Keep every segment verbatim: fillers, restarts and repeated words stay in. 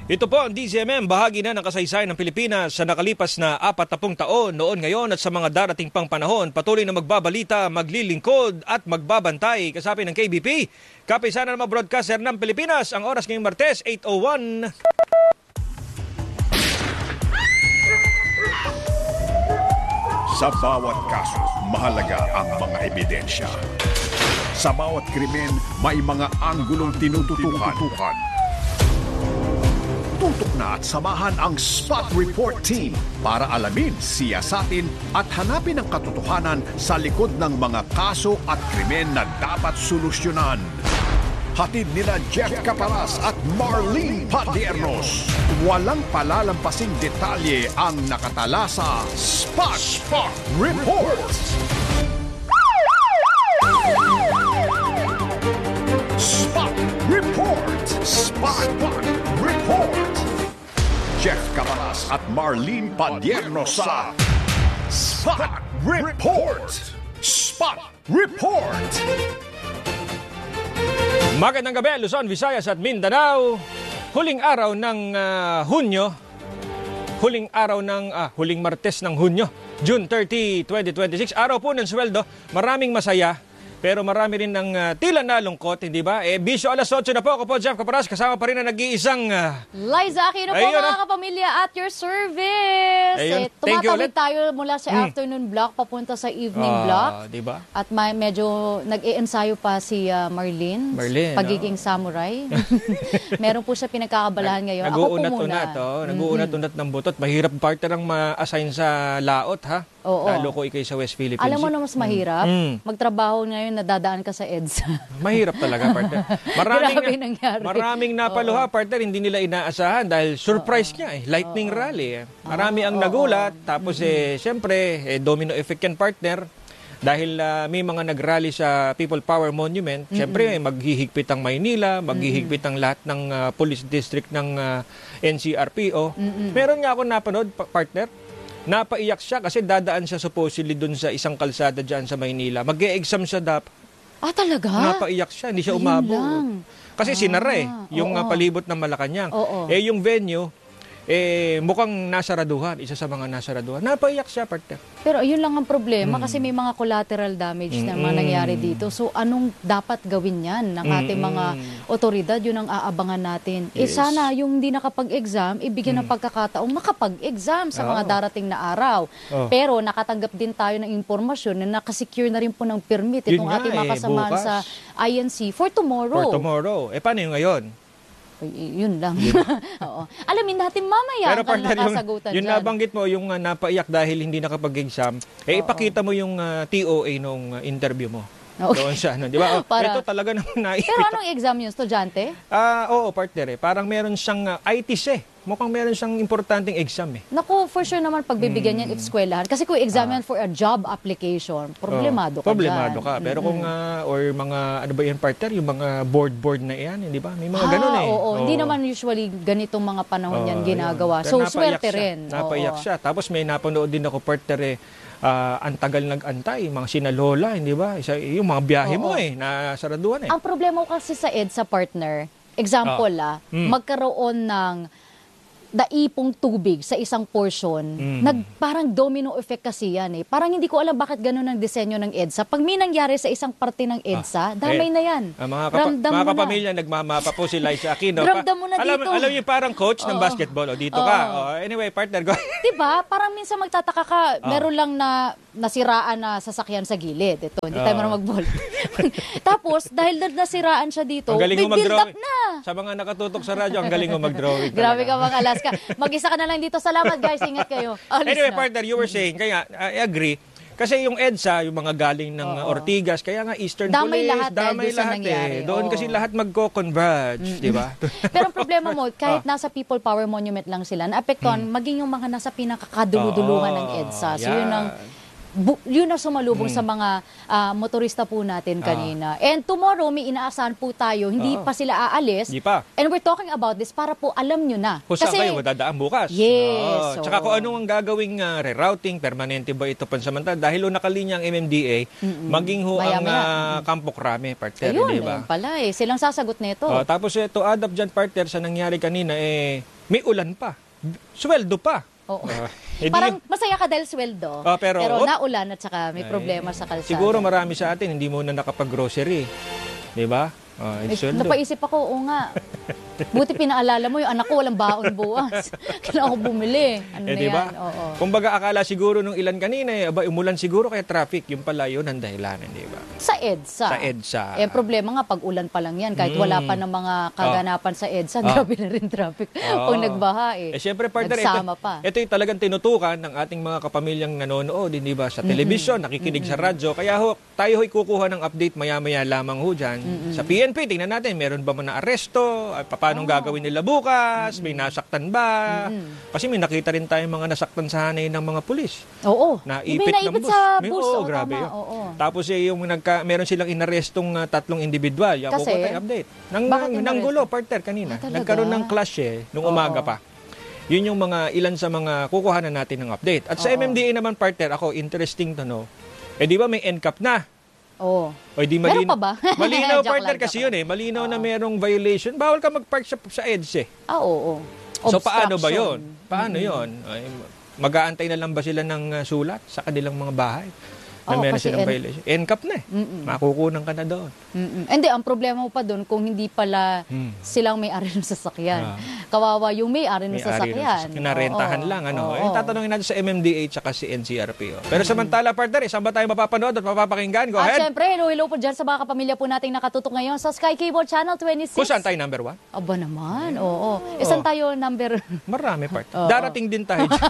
Ito po ang D Z M M, bahagi na ng kasaysayan ng Pilipinas sa nakalipas na apat na pung taon noon, ngayon at sa mga darating pang panahon. Patuloy na magbabalita, maglilingkod at magbabantay kasapi ng K B P. Kapisanan ng mga broadcaster ng Pilipinas, ang oras ngayong Martes, eight oh one. Sa bawat kaso, mahalaga ang mga ebidensya. Sa bawat krimen, may mga anggulong tinututukan. Tutok na at samahan ang Spot Report Team para alamin, siyasatin at hanapin ang katotohanan sa likod ng mga kaso at krimen na dapat solusyonan. Hatid nila Jeff Caparas at Marlene Padiernos. Walang palalampasing detalye ang nakatala sa Spot, Spot Report. Spot Report. Spot Report. Jeff Caparas at Marlene Padiernos sa Spot Report. Spot Report. Magandang gabi, Luzon, Visayas at Mindanao. Huling araw ng uh, Hunyo. Huling araw ng ah, huling Martes ng Hunyo, June thirtieth, twenty twenty-six. Araw po ng sweldo. Maraming masaya, pero marami rin ng uh, tila nalungkot, hindi ba? Eh, bisyo alas otso na po. Ako po, Jeff Caparas, kasama pa rin na nag-iisang Uh, Liza Aquino po, ayun, mga ah. kapamilya, at your service. Ayun. Eh, Thank you tumatawid ulit. tayo mula sa Mm. afternoon block papunta sa evening Ah, block. di ba? At may, medyo nag-i-ensayo pa si uh, Marlene. Marlene, Pagiging samurai. Meron po siya pinagkakabalahan ngayon. Ako po muna. Nag-uunat-unat, oh. Nag-uunat-unat ng butot. Mahirap partner ang ma-assign sa laot, ha? Oo. Lalo ko ikay sa West Philippines. Alam mo na mas mahirap, Mm. magtrabaho ngayon na dadaan ka sa EDSA. Mahirap talaga, partner. Maraming, Grabe nangyari. maraming napaluha, partner, hindi nila inaasahan dahil surprise niya eh. Lightning rally eh. Marami ang nagulat, tapos eh, siyempre, eh, domino effect yan, partner. Dahil uh, may mga nag-rally sa People Power Monument, siyempre eh, maghihigpit ang Maynila, maghihigpit ang lahat ng uh, police district ng uh, N C R P O. Meron nga ako napanood, pa- partner, napaiyak siya kasi dadaan siya supposedly dun sa isang kalsada dyan sa Maynila. Mag-e-exam siya dapat. Ah, talaga? Napaiyak siya, hindi siya Ayun umabot. lang. Kasi sinara eh, yung uh, oo. palibot ng Malacanang. Oo. Eh yung venue, eh mukhang nasaraduhan, isa sa mga nasaraduhan. Napaiyak siya, partner. Pero yun lang ang problema kasi may mga collateral damage na mga nangyari dito. So anong dapat gawin yan ng ating mga otoridad? Yun ang aabangan natin. Eh Yes. sana yung hindi nakapag-exam, ibigyan ng pagkakataong makapag-exam sa mga Oo. darating na araw. Oh. Pero nakatanggap din tayo ng impormasyon na nakasecure na rin po ng permit Yun itong nga ating mga eh, kasamahan bukas. sa I N C for tomorrow. For tomorrow. Eh paano yung ngayon? Y- yun lang. Oo. Alamin natin mamaya Pero ang partner, yung, nakasagutan yung dyan. nabanggit mo, yung uh, napaiyak dahil hindi nakapag-exam, eh ipakita mo yung uh, T O A nung uh, interview mo. Okay. Doon siya, no? Di ba? Oh, Para- ito talaga naman naipit. Pero anong exam yun? Estudyante? Ah, oo, partner eh. Parang meron siyang uh, I T S eh. Mukhang meron siyang importanteng exam eh. Naku, for sure naman pagbibigyan yan if eskwelahan. Kasi kung exam yan for a job application, problemado Oh, ka problemado dyan. ka. Pero kung, uh, or mga, ano ba yan, partner? Yung mga board-board na yan, hindi ba? May mga Ah, ganun eh. oo. Hindi naman usually ganitong mga panahon yan Oo, ginagawa. yun. So, Pero napaiyak swerte siya. rin. Napaiyak Oo. siya. Tapos may napanood din ako, partner eh, ah, ang tagal nag-antay, mga sinalola, hindi ba? Isa, yung mga biyahe mo Oo. eh, nasaraduhan eh. Ang problema ko kasi sa EDSA partner, example ah, Mm. magkaroon ng daipong tubig sa isang portion, Mm. nag parang domino effect kasi yan eh. Parang hindi ko alam bakit ganun ang disenyo ng EDSA. Pag may nangyari sa isang parte ng EDSA, damay eh, na yan. Ah, mga kapa- Ramdam mga mo na. kapamilya, nagmamapa po si Liza Aquino. Ramdam mo na alam, dito. Alam niyo, parang coach ng Oo. basketball. O, dito ka. Oo. O, anyway, partner, go. Diba? Parang minsan magtataka ka, Ah. meron lang na nasiraan na sasakyan sa gilid. Ito, hindi tayo Ah. marunong mag-ball. Tapos, dahil na- nasiraan siya dito, Ang galing may mo build up mag-drawing. na. Sa mga nakatutok sa radyo, ang galing mo mag-drawing. Grabe talaga. ka mga Alaska. Mag-isa ka na lang dito. Salamat guys, ingat kayo. Alis Anyway, na. partner, you were saying, kaya I agree, kasi yung EDSA, yung mga galing ng uh, Ortigas, kaya nga Eastern Damay Police, lahat eh, damay doon sa lahat nangyari. eh. Doon Oo. kasi lahat magko-converge, di ba? Pero ang problema mo, kahit Ah. nasa People Power Monument lang sila, naapektuhan, maging yung mga nasa pinakakaduluduluhan ng Oo, EDSA. So yan. yun ang bu- yun ang sumalubong sa mga ah, motorista po natin kanina. And tomorrow, may inaasahan po tayo, hindi Oo. pa sila aalis. Hindi pa. And we're talking about this para po alam nyo na. Kung saan kayo dadaan bukas. Yes, Oo. Tsaka oo. kung anong ang gagawing uh, rerouting, permanente ba ito pansamantala? Dahil ho nakalinya ang M M D A, maging ho ang Maya-maya. uh, Campo Crame, partner, Ayun, di ba? ayun pala eh. Silang sasagot nito. Oh, tapos eh, to add up dyan, partner, sa nangyari kanina, eh, may ulan pa, sweldo pa. Oo. Ah, eh, di Parang yun- masaya ka dahil sweldo. Ah, pero- naulan at saka may problema sa kalsada. Siguro marami sa atin hindi muna nakapag-grocery. 'Di ba? Ah, Eh, sweldo. napaisip ako, oo nga. Buti pinaalala mo yung anak ko walang baon buwas. Kailangan ko bumili. Ano Eh, na di ba? yan? Oo. Kumbaga akala siguro nung ilan kanina, eh, aba, umulan siguro kaya traffic. Yung pala yun ang dahilanan, di ba? Sa EDSA. Sa EDSA. Eh, problema nga, pag ulan pa lang yan, kahit wala pa ng mga kaganapan sa EDSA, Oh. grabe na rin traffic. Oo. Pag nagbaha eh. Eh, syempre, partner, ito, Nagsama pa. ito yung talagang tinutukan ng ating mga kapamilyang nanonood, hindi ba? Sa telebisyon, nakikinig sa radyo. Kaya ho, tayo ho'y kukuha ng update maya-maya lamang ho dyan. Sa P N P, tingnan natin, meron ba man na aresto? At paano Oh. gagawin nila bukas? May nasaktan ba? Kasi may nakita rin tayong mga nasaktan sa hanay ng mga pulis. Oo. Naipit May ng naipit bus. sa May- bus. oo, Oo, grabe tama. yun. Oo. Tapos eh, yung nagka, meron silang inarestong uh, tatlong individual. Yan, Kasi? kukuha tayo update. Nang, Bakit nang, inaresto? nang gulo, partner, kanina. Ah, talaga? Nagkaroon ng clash eh, nung Oo. umaga pa. Yun yung mga ilan sa mga kukuhanan natin ng update. At sa Oo. M M D A naman, partner, ako, interesting to know. Eh di ba may N C A P na? Oo. O di Meron malin- pa ba? Malinaw, Joke partner, lang, kasi joke yun eh. Malinaw na merong violation. Bawal ka mag-park sa, sa E D S eh. Ah, oo. So paano ba Obstruction. yun? Paano yun? Ay, mag-aantay na lang ba sila ng uh, sulat sa kanilang mga bahay? Na Oo, meron kasi silang N- violation. N C A P na eh. Makukunan ka na doon. Mm-mm. Hindi, ang problema mo pa doon kung hindi pala Hmm. silang may-ari ng sasakyan. Ah. Kawawa yung may-ari ng May-ari ng sasakyan. sasakyan. Narentahan Oo. lang. Ano? Oo. Eh, tatanungin natin sa M M D A at si N C R P. Oh. Pero samantala, partner, eh, saan ba tayo mapapanood at mapapakinggan? Go At ahead. syempre, hello, hello po dyan sa mga kapamilya po nating nakatutok ngayon sa Sky Cable Channel twenty-six. Kung saan tayo number one? Aba naman, oo. Eh, saan tayo number... Marami, part. Oo. Darating din tayo dyan.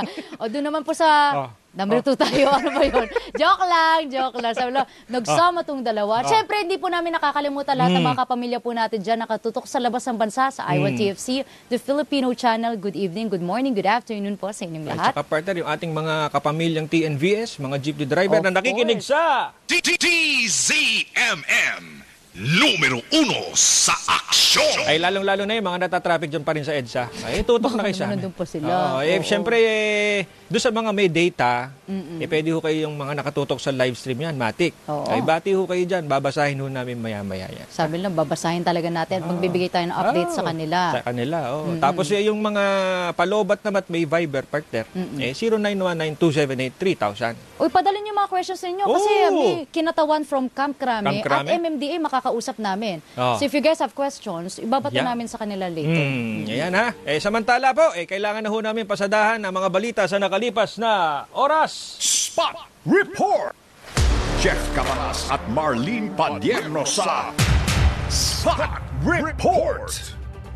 o, doon naman po sa... Oh. Number two tayo. Ano ba yun? Joke lang, joke lang. Sabi lang, nagsama tong dalawa. Siyempre, hindi po namin nakakalimutan lahat ng Hmm. mga kapamilya po natin dyan nakatutok sa labas ng bansa sa I W A T F C, the Filipino channel. Good evening, good morning, good afternoon po sa inyong At lahat. saka, partner, yung ating mga kapamilyang T N V S, mga jeepney driver Of na nakikinig course. sa... D Z M M, numero uno sa aksyon. Ay, lalong-lalo na yung mga natatraffic dyan pa rin sa EDSA. Ay, tutok na kayo sa Baka amin. naman nandun pa sila. Oo, eh, Oo. syempre, eh, doon sa mga may data, eh, pwede ho kayo yung mga nakatutok sa live stream yan, Matic. Oo. Ay, bati ho kayo dyan, babasahin ho namin maya-maya yan. Sabi lang, babasahin talaga natin at magbibigay tayo ng update sa Oo, kanila. Sa kanila, oh. Tapos eh, yung mga palobat naman at may Viber partner, eh, zero nine one nine two seven eight three thousand. Uy, padalin yung mga questions ninyo kasi Oo. may kinatawan from Camp Crame, Camp Crame? at M M D A makakausap namin. Oo. So if you guys have questions, ibabato Yeah. namin sa kanila later. Hmm, ayan ha. Eh, samantala po, eh, kailangan na ho namin pasadahan ang mga balita sa nakalipas na oras. Spot Report. Jeff Cabaras at Marlene Padierno sa Spot Report.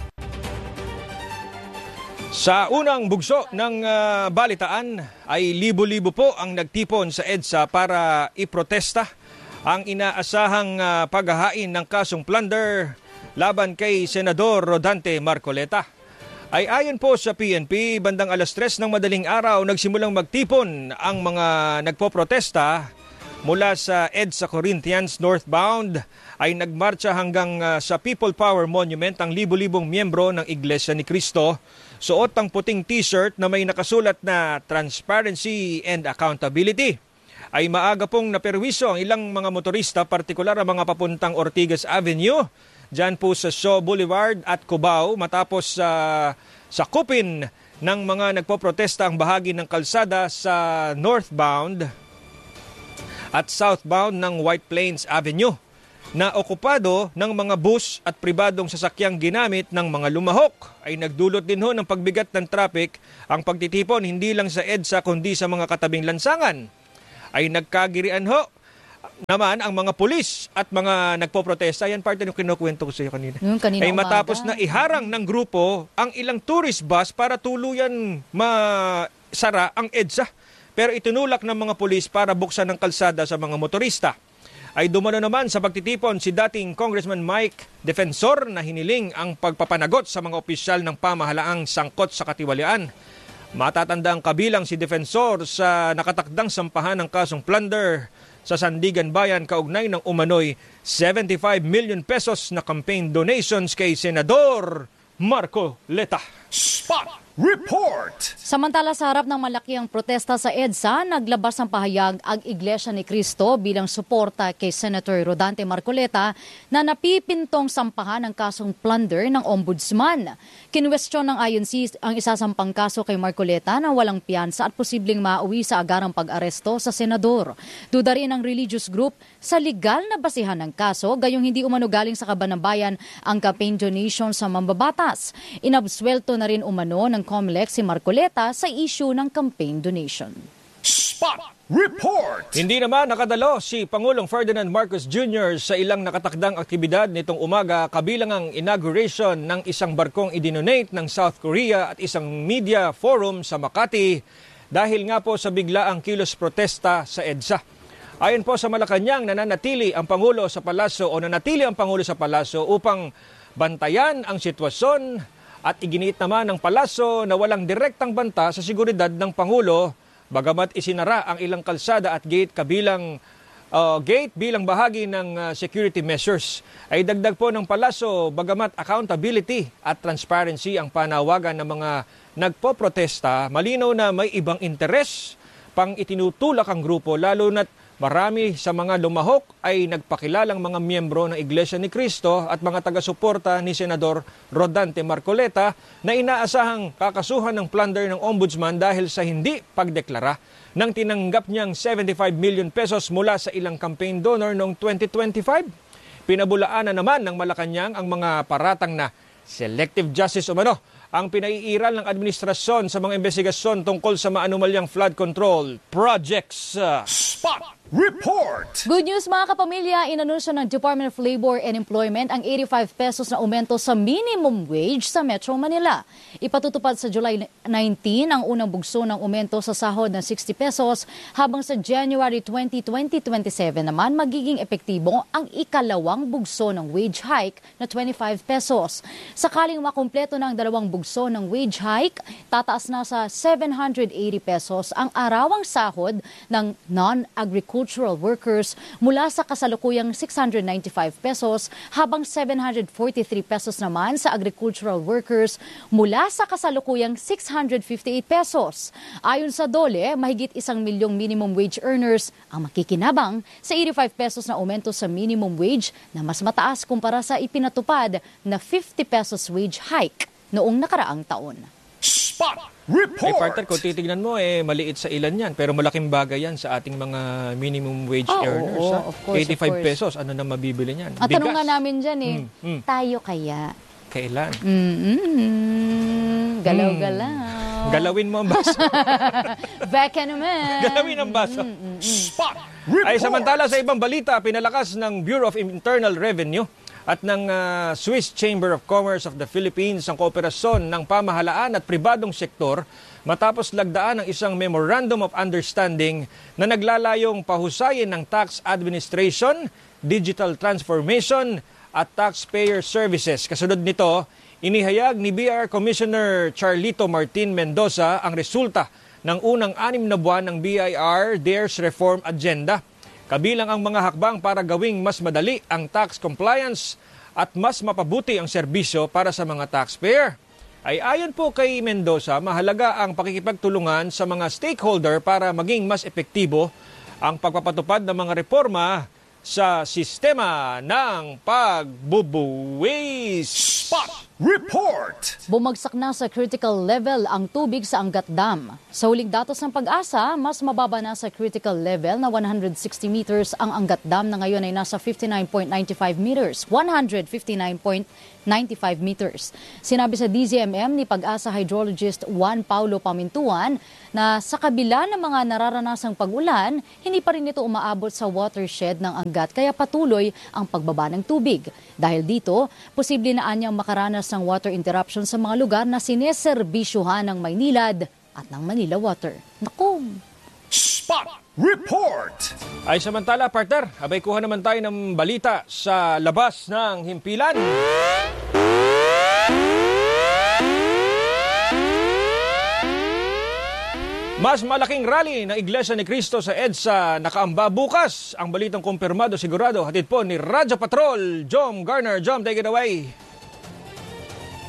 Sa unang bugso ng ah, balitaan ay libo-libo po ang nagtipon sa EDSA para iprotesta ang inaasahang ah, paghahain ng kasong plunder laban kay Senador Rodante Marcoleta. Ay ayon po sa P N P, bandang alas tres ng madaling araw nagsimulang magtipon ang mga nagpoprotesta mula sa EDSA Corinthians northbound ay nagmarcha hanggang ah, sa People Power Monument ang libo-libong miyembro ng Iglesia ni Cristo. Suot ang puting t-shirt na may nakasulat na Transparency and Accountability. Ay maaga pong naperwiso ang ilang mga motorista, partikular ang mga papuntang Ortigas Avenue, dyan po sa Shaw Boulevard at Cubao, matapos sa sakupin ng mga nagpoprotesta ang bahagi ng kalsada sa northbound at southbound ng White Plains Avenue na okupado ng mga bus at pribadong sasakyang ginamit ng mga lumahok. Ay nagdulot din ho ng pagbigat ng traffic ang pagtitipon hindi lang sa EDSA kundi sa mga katabing lansangan. Ay nagkagirian ho naman ang mga pulis at mga nagpoprotesta. Yan parte ng kinukwento ko sa iyo kanina. Yung kanina Ay matapos umaga. na iharang ng grupo ang ilang tourist bus para tuluyan masara ang EDSA. Pero itinulak ng mga pulis para buksan ng kalsada sa mga motorista. Ay dumano naman sa pagtitipon si dating Congressman Mike Defensor na hiniling ang pagpapanagot sa mga opisyal ng pamahalaang sangkot sa katiwalian. Matatanda ang kabilang si Defensor sa nakatakdang sampahan ng kasong plunder sa Sandigan Bayan kaugnay ng umano'y seventy-five million pesos na campaign donations kay Senador Marcoleta. Spot Report! Samantala sa harap ng malakiang protesta sa EDSA, naglabas ng pahayag ang Iglesia ni Cristo bilang suporta kay Senator Rodante Marcoleta na napipintong sampahan ng kasong plunder ng Ombudsman. Kinwestiyon ng I N C ang isasampang kaso kay Marcoleta na walang piyansa at posibleng mauwi sa agarang pag-aresto sa senador. Duda rin ang religious group sa legal na basihan ng kaso, gayong hindi umano galing sa kaban ng bayan ang campaign donation sa mambabatas. Inabswelto na rin umano ng COMELEC si Marcoleta sa issue ng campaign donation. Spot Report! Hindi naman nakadalo si Pangulong Ferdinand Marcos Junior sa ilang nakatakdang aktibidad nitong umaga kabilang ang inauguration ng isang barkong idinonate ng South Korea at isang media forum sa Makati dahil nga po sa biglaang kilos protesta sa EDSA. Ayon po sa Malacanang, nananatili ang Pangulo sa palasyo o nanatili ang Pangulo sa palasyo upang bantayan ang sitwasyon at iginiit naman ng palasyo na walang direktang banta sa seguridad ng Pangulo, bagamat isinara ang ilang kalsada at gate kabilang uh, gate bilang bahagi ng uh, security measures. Ay dagdag po ng palasyo, bagamat accountability at transparency ang panawagan ng mga nagpoprotesta, malinaw na may ibang interes pang itinutulak ang grupo, lalo na't marami sa mga lumahok ay nagpakilalang mga miyembro ng Iglesia ni Cristo at mga taga-suporta ni Senador Rodante Marcoleta na inaasahang kakasuhan ng plunder ng Ombudsman dahil sa hindi pagdeklara ng tinanggap niyang seventy-five million pesos mula sa ilang campaign donor noong twenty twenty-five. Pinabulaanan naman ng Malacanang ang mga paratang na selective justice umano ang pinaiiral ng administrasyon sa mga investigasyon tungkol sa maanumalyang flood control projects. Spot Report! Good news mga kapamilya, inanunsyo ng Department of Labor and Employment ang eighty-five pesos na aumento sa minimum wage sa Metro Manila. Ipatutupad sa July nineteen ang unang bugso ng aumento sa sahod na sixty pesos habang sa January twentieth, twenty twenty-seven naman magiging epektibo ang ikalawang bugso ng wage hike na twenty-five pesos. Sakaling makumpleto ng dalawang bugso ng wage hike, tataas na sa seven hundred eighty pesos ang arawang sahod ng non-agricultural workers mula sa kasalukuyang six hundred ninety-five pesos habang seven hundred forty-three pesos naman sa agricultural workers mula sa kasalukuyang six hundred fifty-eight pesos. Ayon sa DOLE, mahigit isang milyong minimum wage earners ang makikinabang sa eighty-five pesos na aumento sa minimum wage na mas mataas kumpara sa ipinatupad na fifty pesos wage hike noong nakaraang taon. Spot Ay Report! partner, kung titignan mo, eh, maliit sa ilan yan. Pero malaking bagay yan sa ating mga minimum wage Ah, earners. oo, ha? of course, eighty-five of course. pesos, ano na mabibili niyan? At tanong Bigas. nga namin dyan eh, Mm, mm. tayo kaya? Kailan? Mm-mm. Galaw-galaw. Galawin mo ang baso. Beka naman. Galawin ang baso. Spot Report! Ay samantala sa ibang balita, pinalakas ng Bureau of Internal Revenue at ng uh, Swiss Chamber of Commerce of the Philippines ang kooperasyon ng pamahalaan at pribadong sektor matapos lagdaan ng isang Memorandum of Understanding na naglalayong pahusayin ng tax administration, digital transformation at taxpayer services. Kasunod nito, inihayag ni B R Commissioner Charlito Martin Mendoza ang resulta ng unang anim na buwan ng B I R D A R E S Reform Agenda. Kabilang ang mga hakbang para gawing mas madali ang tax compliance at mas mapabuti ang serbisyo para sa mga taxpayer. Ay ayon po kay Mendoza, mahalaga ang pakikipagtulungan sa mga stakeholder para maging mas epektibo ang pagpapatupad ng mga reforma sa sistema ng pagbubuwis. Spot Report! Bumagsak na sa critical level ang tubig sa Angat Dam. Sa huling datos ng Pag-asa, mas mababa na sa critical level na one hundred sixty meters ang Angat Dam na ngayon ay nasa fifty-nine point nine five meters, one hundred fifty-nine point nine five meters. Sinabi sa D Z M M ni Pag-asa hydrologist Juan Paulo Pamintuan na sa kabila ng mga nararanasang pag-ulan, hindi pa rin ito umaabot sa watershed ng Angat kaya patuloy ang pagbaba ng tubig. Dahil dito, posible na anyang makaranas ng water interruption sa mga lugar na sineserbisyuhan ng Maynilad at ng Manila Water. Naku! Spot Report! Ay samantala, partner, abay kuha naman tayo ng balita sa labas ng himpilan. Mas malaking rally ng Iglesia ni Cristo sa EDSA nakaamba bukas. Ang balitang kumpirmado sigurado hatid po ni Radyo Patrol, Jom Garner. Jom, take it away.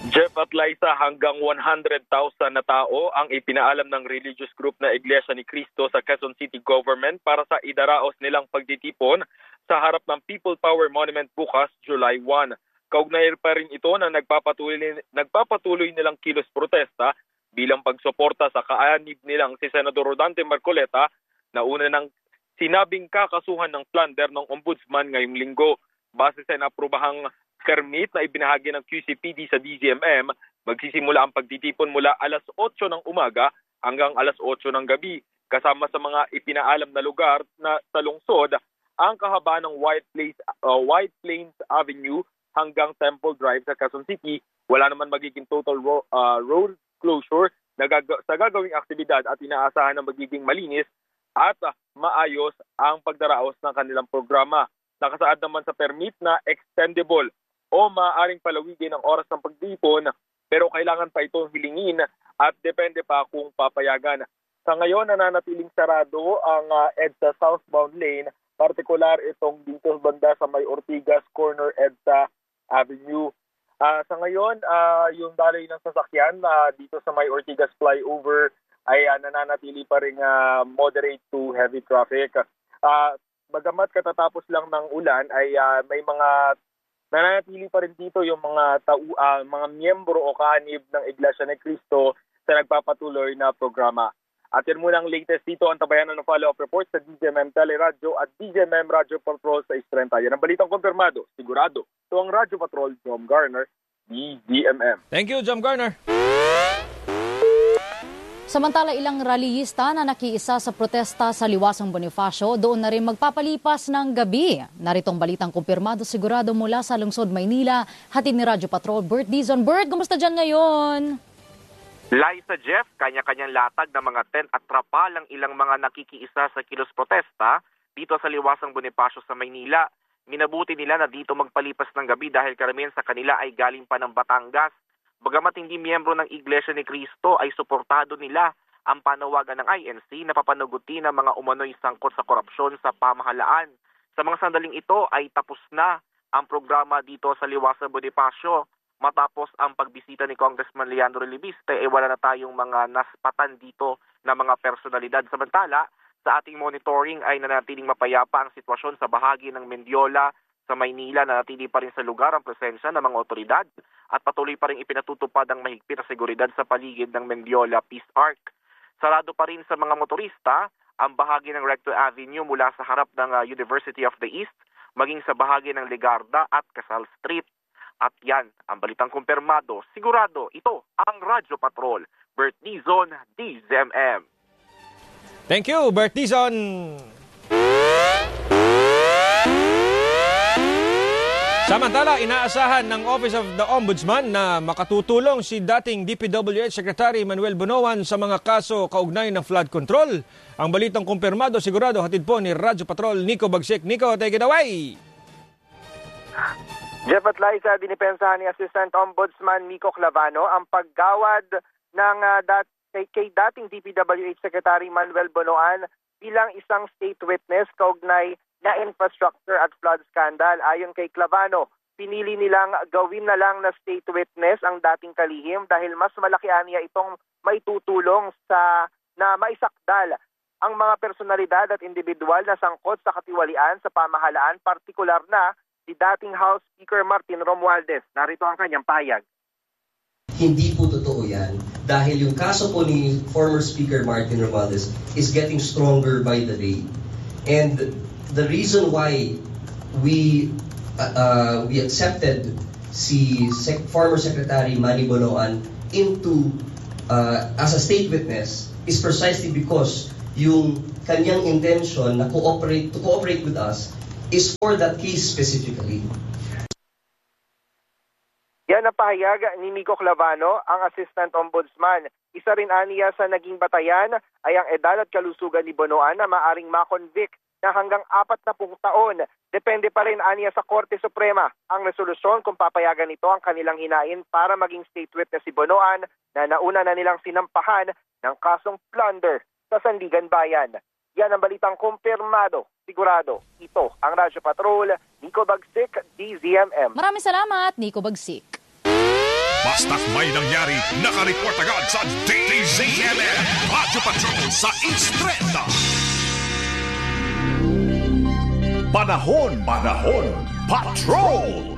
Jeff at Liza, hanggang one hundred thousand na tao ang ipinaalam ng religious group na Iglesia ni Cristo sa Quezon City Government para sa idaraos nilang pagtitipon sa harap ng People Power Monument bukas, July first. Kaugnay pa rin ito na nagpapatuloy, nagpapatuloy nilang kilos protesta bilang pagsuporta sa kaanib nilang si Senador Rodante Marcoleta na una ng sinabing kakasuhan ng plunder ng ombudsman ngayong linggo. Base sa inaprobahang permit na ibinahagi ng Q C P D sa D Z M M, magsisimula ang pagtitipon mula alas otso ng umaga hanggang alas otso ng gabi. Kasama sa mga ipinaalam na lugar na sa lungsod, ang kahabaan ng White Plains, uh, White Plains Avenue hanggang Temple Drive sa Quezon City. Wala naman magiging total ro- uh, road closure na gag- sa gagawing aktibidad at inaasahan na magiging malinis at uh, maayos ang pagdaraos ng kanilang programa. Nakasaad naman sa permit na extendable o maaaring palawigin ang oras ng pagtipon pero kailangan pa itong hilingin at depende pa kung papayagan. Sa ngayon, nananatiling sarado ang uh, EDSA southbound lane, partikular itong dito banda sa may Ortigas Corner EDSA Avenue. Uh, sa ngayon, uh, yung daloy ng sasakyan uh, dito sa may Ortigas flyover ay uh, nananatili pa rin uh, moderate to heavy traffic. Uh, bagamat katatapos lang ng ulan ay uh, may mga nananatili pa rin dito yung mga tau, uh, mga miyembro o kaanib ng Iglesia ni Cristo sa nagpapatuloy na programa. At yan muna ang latest dito, ang tabayanan ng follow-up report sa D Z M M Teleradyo at D Z M M Radyo Patrol sa East Trenta. Yan ang balitang kumpirmado, sigurado. Ito ang Radyo Patrol, Jom Garner, D Z M M. Thank you, Jom Garner. Samantala, ilang rallyista na nakiisa sa protesta sa Liwasang Bonifacio doon na rin magpapalipas ng gabi. Naritong balitang kumpirmado sigurado mula sa lungsod Maynila. Hatid ni Radyo Patrol, Bert Dizon. Bert, kumusta dyan ngayon? Liza, Jeff, kanya-kanyang latag ng mga tent at trapal ang ilang mga nakikiisa sa kilos protesta dito sa Liwasang Bonifacio sa Maynila. Minabuti nila na dito magpalipas ng gabi dahil karamihan sa kanila ay galing pa ng Batangas. Bagamat hindi miyembro ng Iglesia ni Cristo ay suportado nila ang panawagan ng I N C na papanuguti ng mga umano'y sangkot sa korupsyon sa pamahalaan. Sa mga sandaling ito ay tapos na ang programa dito sa Liwasang Bonifacio. Matapos ang pagbisita ni Congressman Leandro Libiste, eh wala na tayong mga naspatan dito na mga personalidad. Samantala, sa ating monitoring ay nanatiling mapayapa ang sitwasyon sa bahagi ng Mendiola, sa Maynila. Nanatili pa rin sa lugar ang presensya ng mga otoridad at patuloy pa rin ipinatutupad ang mahigpit na seguridad sa paligid ng Mendiola Peace Arc. Sarado pa rin sa mga motorista ang bahagi ng Recto Avenue mula sa harap ng uh, University of the East maging sa bahagi ng Legarda at Casal Street. At yan, ang balitang kumpirmado, sigurado, ito ang Radyo Patrol. Bert Dizon, D Z M M. Thank you, Bert Dizon. Samantala, inaasahan ng Office of the Ombudsman na makatutulong si dating D P W H Secretary Manuel Bonoan sa mga kaso kaugnay ng flood control. Ang balitang kumpirmado, sigurado, hatid po ni Radyo Patrol, Nico Bagsik. Nico, take it away! Jeff at Liza, dinipensahan ni Assistant Ombudsman Nico Clavano ang paggawad ng uh, dat- kay, kay dating D P W H Secretary Manuel Bonoan bilang isang state witness kaugnay na infrastructure at flood scandal. Ayon kay Clavano, pinili nilang gawin na lang na state witness ang dating kalihim dahil mas malaki aniya itong maitutulong sa na maisakdal ang mga personalidad at individual na sangkot sa katiwalian sa pamahalaan, partikular na si dating House Speaker Martin Romualdez. Narito ang kanyang pahayag. Hindi po totoo yan dahil yung kaso po ni former Speaker Martin Romualdez is getting stronger by the day. And the reason why we uh, uh, we accepted si Sec- former Secretary Manny Bonoan into uh, as a state witness is precisely because yung kanyang intention na cooperate to cooperate with us is for that case specifically. Yan ang pahayag ni Nico Clavano, ang Assistant Ombudsman. Isa rin aniya sa naging batayan ay ang edad at kalusugan ni Bonoan na maaring makonvict na hanggang apat na pung taon. Depende pa rin aniya sa Korte Suprema ang resolusyon kung papayagan nito ang kanilang hinain para maging state witness si Bonoan na nauna na nilang sinampahan ng kasong plunder sa Sandigan Bayan. Yan ang balitang kumpirmado, sigurado. Ito ang Radyo Patrol, Nico Bagsik, D Z M M. Maraming salamat, Nico Bagsik. Basta't may nangyari, nakareport agad sa D Z M M Radyo Patrol sa East Trenta. Panahon, panahon, patrol!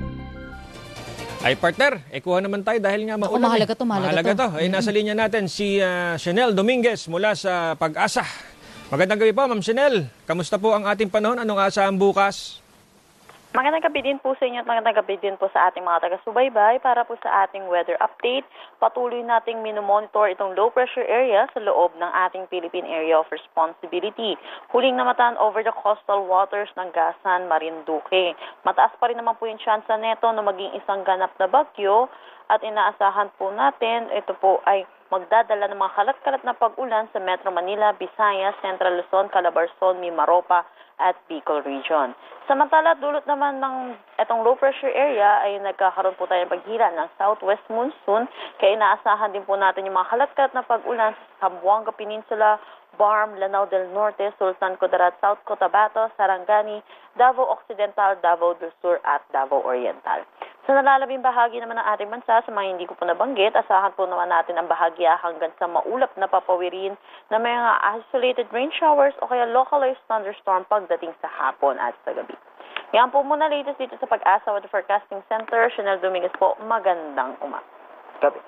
Ay partner, eh kuha naman tayo dahil nga Ako, maulan. mahalaga eh. to, mahalaga mahalaga to. to. Ay nasa linya natin si uh, Chanel Dominguez mula sa Pag-asa. Magandang gabi po, Ma'am Chanel. Kamusta po ang ating panahon? Anong asahan bukas? Magandang gabi din po sa inyo at magandang gabi din po sa ating mga taga-subaybay para po sa ating weather update. Patuloy nating minomonitor itong low pressure area sa loob ng ating Philippine Area of Responsibility. Huling namatan over the coastal waters ng Gasan, Marinduque. Mataas pa rin naman po yung tsansa neto na maging isang ganap na bagyo at inaasahan po natin ito po ay magdadala ng mga kalat-kalat na pag-ulan sa Metro Manila, Visayas, Central Luzon, Calabarzon, Mimaropa at Bicol Region. Samantala, dulot naman ng itong low pressure area ay nagkakaroon po tayo ng paghila ng southwest monsoon kaya inaasahan din po natin yung mga kalat-kalat na pag-ulan sa Zamboanga Peninsula, Barm, Lanao del Norte, Sultan Kudarat, South Cotabato, Sarangani, Davao Occidental, Davao del Sur at Davao Oriental. Sa nalalabing bahagi naman ng ating bansa, sa mga hindi ko po nabanggit, asahan po naman natin ang bahagya hanggang sa maulap na papawirin na may mga isolated rain showers o kaya localized thunderstorm pagdating sa hapon at sa gabi. Yan po muna latest dito sa Pag-asa Weather Forecasting Center. Chanel Dominguez po, magandang umaga. Gabi.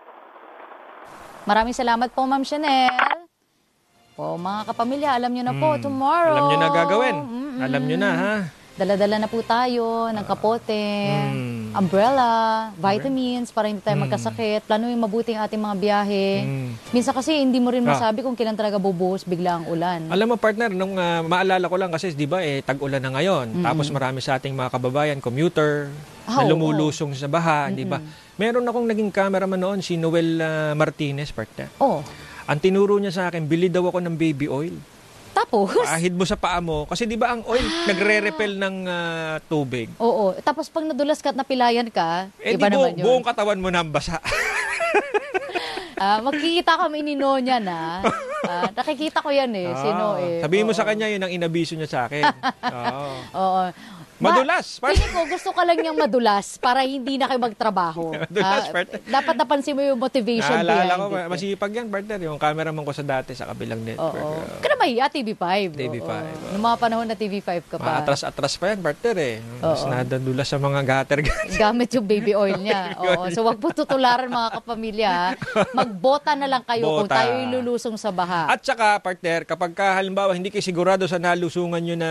Maraming salamat po, Ma'am Chanel. Po, mga kapamilya, alam nyo na po, Hmm. tomorrow. Alam nyo na gagawin. Mm-mm. Alam nyo na, ha? Dala-dala na po tayo ng kapote, Mm. umbrella, vitamins para hindi tayo Mm. magkasakit. Planuhin mabuti ang ating mga biyahe. Mm. Minsan kasi hindi mo rin Ah. masabi kung kailan talaga bubuhos bigla ang ulan. Alam mo partner, nung uh, maalala ko lang kasi 'di ba eh tag-ulan na ngayon. Tapos marami sa ating mga kababayan commuter Ah, na oo. lumulusong sa baha, 'di ba? Meron akong naging cameraman noon si Noel uh, Martinez partner. Oh, Ang tinuro niya sa akin, bili daw ako ng baby oil. tapos? Paahid mo sa paa mo kasi 'di ba ang oil nagre-repel ng uh, tubig. Oo. Tapos pag nadulas ka at napilayan ka, Eh iba di naman bu- yun. buong katawan mo na ang basa. Ah, magkikita kami ni Nonya na. Ah, nakikita ko yan eh, si Ah, Noe. Sabihin mo Oo. sa kanya yun ang inabiso niya sa akin. Oo. Oo. Madulas, Ba, feeling ko gusto ka lang niyang madulas para hindi na kayo magtrabaho. Madulas, Ah, partner. dapat napansin mo yung motivation Naalala ko, behind it. masipag yan, partner. Yung cameraman ko sa dati sa kabilang network. Oo. Oo. Ka na mahiya, T V five. T V five, Oo. oo. Noong mga panahon na T V five ka pa. Atras-atras pa yan, partner eh. Mas Oo. nadandula sa mga gutter guys. Gamit yung baby oil niya. Oo. So wag po tutularan mga kapamilya. ha. Magbota na lang kayo kung Bota. tayo ilulusong sa baha. At saka, partner, kapag ka, halimbawa hindi kayo sigurado sa nalusungan nyo na,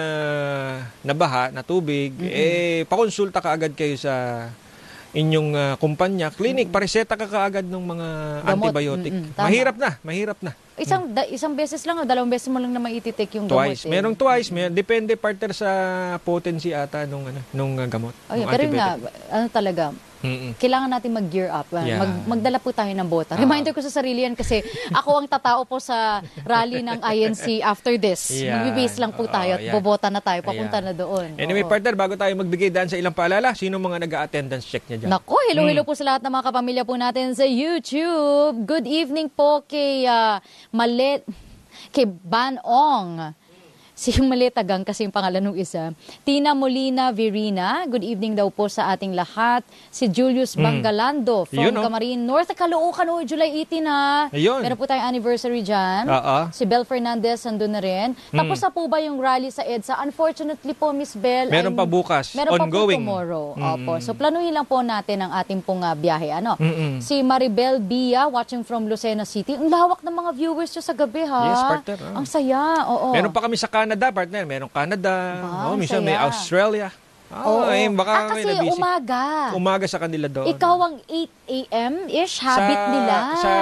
na baha, na tubig, eh, pakonsulta ka agad kayo sa inyong ah, kumpanya, clinic, pareseta ka kaagad ng mga Gamot. antibiotic. Mm-mm, tama. Mahirap na, mahirap na. Isang da- isang beses lang o dalawang beses mo lang naman ititake yung Twice. gamot. eh. Merong twice. May, depende, partner, sa potency ata nung, ano, nung ah, gamot. Ayun, nung pero yun nga, antibiotic. ano talaga, Mm-mm. kailangan natin mag-gear up. Yeah. Mag, magdala po tayo ng bota. Reminder ko sa sarili yan kasi ako ang tatao po sa rally ng I N C after this. Yeah. Magbibase lang po tayo at Oo, yeah. bobota na tayo. Papunta Ayan. na doon. Anyway, Oo. partner, bago tayo magbigay daan sa ilang paalala, sino mga nag-attendance check niya dyan? Nako, hello, hello po sa lahat ng mga kapamilya po natin sa YouTube. Good evening po kay uh, Malet, kay Ban Ong. Si Maletagang kasi yung pangalan ng isa. Tina Molina Virina, good evening daw po sa ating lahat. Si Julius Bangalando from Yun, oh. Camarin North, Caloocan, oh, July eighteen na. Ayun. Meron po tayong anniversary dyan. Oo. Si Bel Fernandez nandun na rin. Tapos na po ba yung rally sa EDSA? Unfortunately po, Miss Bel. Meron I'm- pa bukas. Meron Ongoing. pa po tomorrow. Opo. So planuhin lang po natin ang ating pong uh, biyahe. Ano? Mm-mm. Si Maribel Bia watching from Lucena City. Ang lawak ng mga viewers nyo sa gabi, ha? Yes, partner, ah. Ang saya. Oo. Meron pa kami sa Canada, partner. Meron Canada. Ba, oh, minsan may saya. Australia. Oo. Oh, eh, baka ah, may kasi nabisi. umaga. Umaga sa kanila doon. Ikaw ang eight a.m.-ish habit sa, nila. Sa,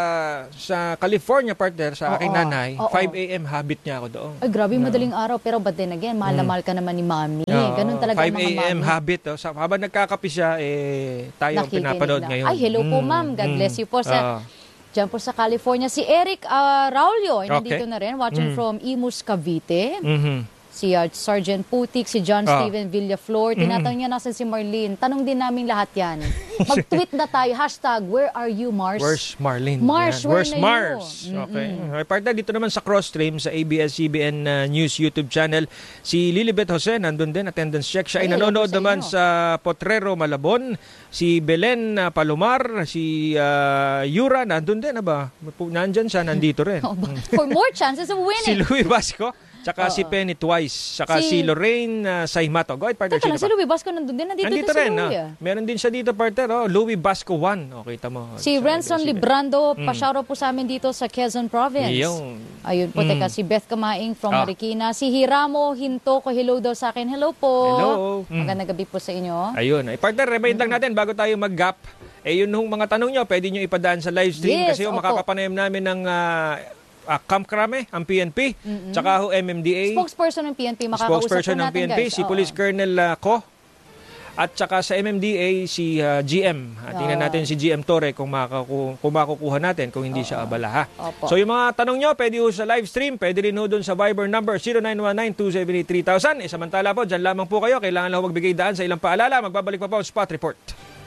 sa California, partner, sa Oo. aking nanay, Oo. five a.m. habit niya ako doon. Ay, grabe, madaling araw. Pero but then again, mahal na mahal ka naman ni Mami. Oo. Ganun talaga ang five mga a.m. mami. habit. Oh. Sa, habang nagkakape siya, eh, tayo ang Nakikinig pinapanood lang. ngayon. Ay, hello po, Mm, ma'am. God mm. bless you po sa... Oo. Diyan po sa California. Si Eric uh, Raulio, ay Okay. nandito na rin, watching Mm. from Imus, Cavite. Mhm. si uh, Sergeant Putik, si John Ah. Steven Villaflor. Tinatanong niya nasan si Marlene. Tanong din namin lahat yan. Mag-tweet na tayo. Hashtag, where are you, Mars? Where's Marlene? Mars, Yan. where Where's na you? Mars? Okay. Ay, partner, dito naman sa cross-stream sa A B S C B N uh, News YouTube channel, si Lilibet Jose, nandun din, attendance check. Siya ay Ay, nanonood hello po sa naman inyo. sa Potrero, Malabon. Si Belen uh, Palomar, si uh, Yura, nandun din, aba? Nandyan siya, nandito rin. Oh, for more chances of Si winning. Louis Vasco, tsaka si Penny Twice, tsaka si, Si- Lorraine uh, Saimato. Go ahead, partner. Teka lang, sino si pa? Louis Vasco nandun din. Nandito, Nandito din si rin, Louis. ah. ah. Meron din siya dito, partner. Oh. Louis Vasco one. O, kita mo. Si Sa Renson A B S C B N. Librando, pa-shoutout po sa amin dito sa Quezon Province. Yung. Ayun po, teka, si Beth Kamaing from Ah. Marikina. Si Hiramo Hinto, ko hello daw sa akin. Hello po. Hello. Mm. Magandang gabi po sa inyo. Ayun. Ay, partner, remind lang natin bago tayo mag-gap. Eh, yun yung mga tanong nyo, pwede nyo ipadaan sa live stream Yes, kasi yung opo. makakapanayam namin ng uh, uh, Camp Krame, ang P N P, tsaka ho M M D A, Spokesperson ng P N P, makakausap spokesperson po ng natin, P N P, guys. si Oo. Police Colonel uh, Ko, at tsaka sa M M D A, si uh, G M. At tingnan Oo. natin si G M Torre kung, makaku- kung makukuha natin, kung hindi siya abala, ha? Opo. So yung mga tanong nyo, pwede ho sa live stream, pwede rin ho dun sa Viber number zero nine one nine two seven eight three thousand. E samantala po, dyan lamang po kayo. Kailangan lang ho magbigay daan sa ilang paalala. Magbabalik pa po ang Spot Report.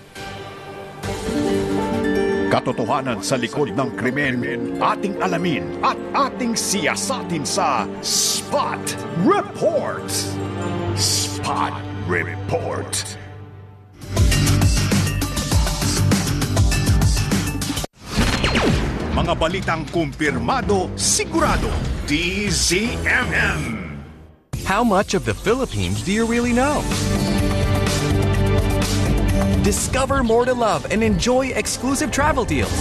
Katotohanan sa likod ng krimen, ating alamin at ating siyasatin sa Spot Report. Spot Report. Mga balitang kumpirmado, sigurado, D Z M M. How much of the Philippines do you really know? Discover more to love and enjoy exclusive travel deals.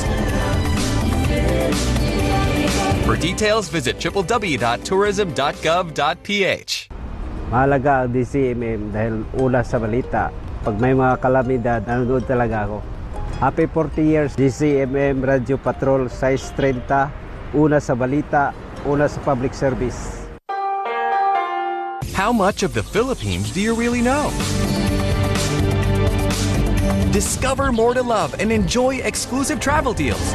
For details, visit w w w dot tourism dot gov dot p h. Mahalaga ang D Z M M dahil una sa balita. Pag may mga kalamidad, nanonood talaga ako. Happy forty years D Z M M Radio Patrol, size thirty, una sa balita, una sa public service. How much of the Philippines do you really know? Discover more to love and enjoy exclusive travel deals.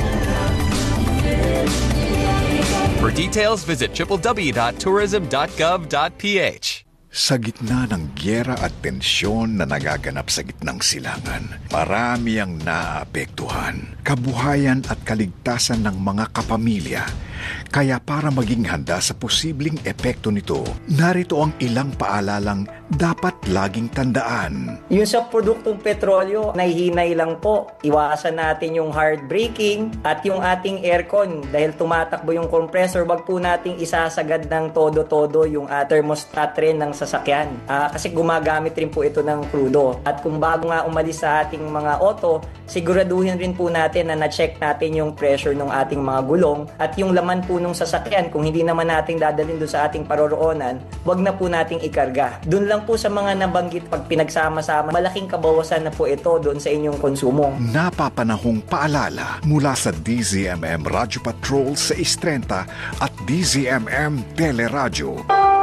For details, visit w w w dot tourism dot gov dot p h. Sa gitna ng gyera at tensyon na nagaganap sa gitnang silangan, marami ang naapektuhan, kabuhayan at kaligtasan ng mga kapamilya. Kaya para maging handa sa posibleng epekto nito, narito ang ilang paalalang dapat laging tandaan. Yung sa produktong petrolyo, nahihinay lang po. Iwasan natin yung hard braking at yung ating aircon dahil tumatakbo yung compressor, wag po nating isasagad ng todo-todo yung uh, thermostat rin ng sasakyan. Uh, kasi gumagamit rin po ito ng krudo. At kung bago nga umalis sa ating mga auto, siguraduhin rin po natin na na-check natin yung pressure ng ating mga gulong at yung laman po nung sasakyan. Kung hindi naman natin dadalhin doon sa ating paroroonan, wag na po nating ikarga. Doon lang po sa mga nabanggit, pag pinagsama-sama, malaking kabawasan na po ito doon sa inyong konsumo. Napapanahong paalala mula sa D Z M M Radio Patrol sa Istrenta at D Z M M Teleradyo.